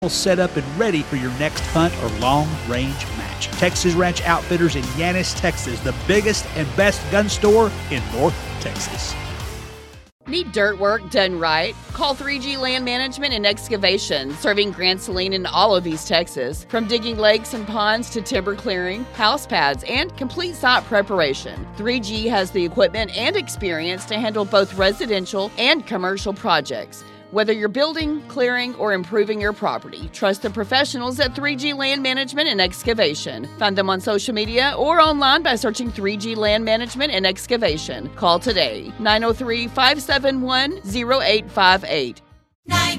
set up and ready for your next hunt or long-range match. Texas Ranch Outfitters in Yanis, Texas, the biggest and best gun store in North Texas. Need dirt work done right? Call 3G Land Management and Excavation, serving Grand Saline and all of East Texas. From digging lakes and ponds to timber clearing, house pads, and complete site preparation, 3G has the equipment and experience to handle both residential and commercial projects. Whether you're building, clearing, or improving your property, trust the professionals at 3G Land Management and Excavation. Find them on social media or online by searching 3G Land Management and Excavation. Call today, 903-571-0858.